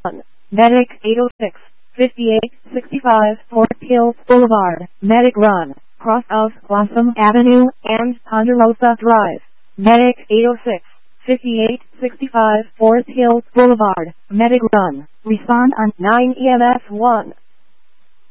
Medic 806, 5865 Fort Hill Boulevard, Medic Run, cross of Blossom Avenue and Ponderosa Drive. Medic 806, 5865 Fort Hill Boulevard, Medic Run. Respond on 9 EMS 1.